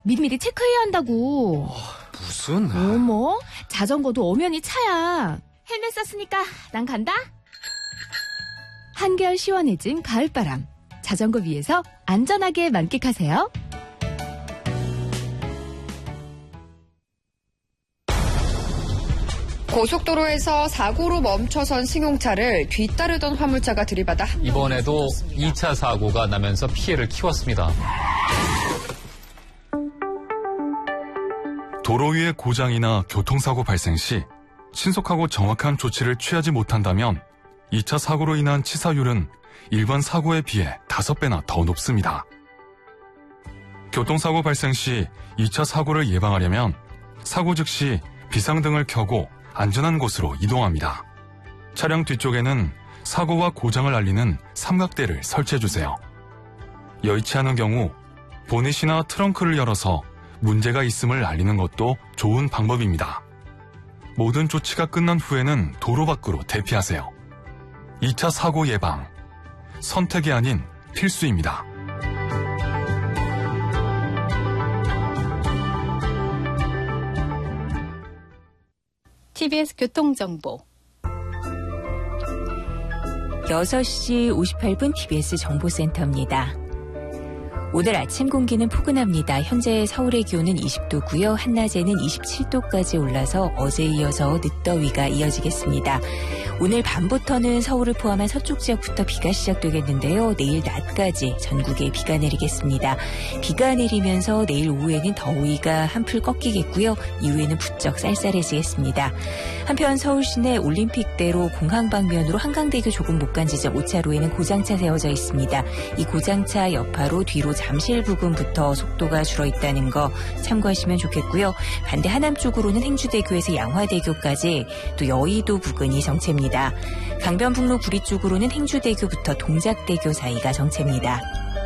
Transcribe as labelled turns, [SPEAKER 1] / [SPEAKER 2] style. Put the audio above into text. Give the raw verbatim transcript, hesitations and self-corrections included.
[SPEAKER 1] 미리미리 체크해야 한다고.
[SPEAKER 2] 어, 무슨...
[SPEAKER 1] 어머, 자전거도 엄연히 차야. 헬멧 썼으니까 난 간다. 한결 시원해진 가을바람. 자전거 위에서 안전하게 만끽하세요.
[SPEAKER 3] 고속도로에서 사고로 멈춰선 승용차를 뒤따르던 화물차가 들이받아 한
[SPEAKER 4] 이번에도 이 차 사고가 나면서 피해를 키웠습니다.
[SPEAKER 5] 도로 위의 고장이나 교통사고 발생 시 신속하고 정확한 조치를 취하지 못한다면 이 차 사고로 인한 치사율은 일반 사고에 비해 다섯 배나 더 높습니다. 교통사고 발생 시 이 차 사고를 예방하려면 사고 즉시 비상등을 켜고 안전한 곳으로 이동합니다. 차량 뒤쪽에는 사고와 고장을 알리는 삼각대를 설치해주세요. 여의치 않은 경우 보닛이나 트렁크를 열어서 문제가 있음을 알리는 것도 좋은 방법입니다. 모든 조치가 끝난 후에는 도로 밖으로 대피하세요. 이 차 사고 예방, 선택이 아닌 필수입니다.
[SPEAKER 6] 티비에스 교통정보
[SPEAKER 7] 여섯 시 오십팔 분 티비에스 정보센터입니다. 오늘 아침 공기는 포근합니다. 현재 서울의 기온은 이십 도고요. 한낮에는 이십칠 도까지 올라서 어제에 이어서 늦더위가 이어지겠습니다. 오늘 밤부터는 서울을 포함한 서쪽 지역부터 비가 시작되겠는데요. 내일 낮까지 전국에 비가 내리겠습니다. 비가 내리면서 내일 오후에는 더위가 한풀 꺾이겠고요. 이후에는 부쩍 쌀쌀해지겠습니다. 한편 서울 시내 올림픽대로 공항 방면으로 한강대교 조금 못 간 지점 오 차로에는 고장차 세워져 있습니다. 이 고장차 여파로 뒤로 잠실 부근부터 속도가 줄어 있다는 거 참고하시면 좋겠고요. 반대 하남 쪽으로는 행주대교에서 양화대교까지 또 여의도 부근이 정체입니다. 강변북로 구리 쪽으로는 행주대교부터 동작대교 사이가 정체입니다.